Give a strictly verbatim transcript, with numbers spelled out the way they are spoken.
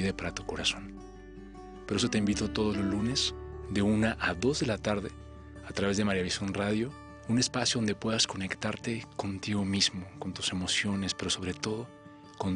vida y para tu corazón. Por eso te invito todos los lunes, de una a dos de la tarde, a través de María Visión Radio, un espacio donde puedas conectarte contigo mismo, con tus emociones, pero sobre todo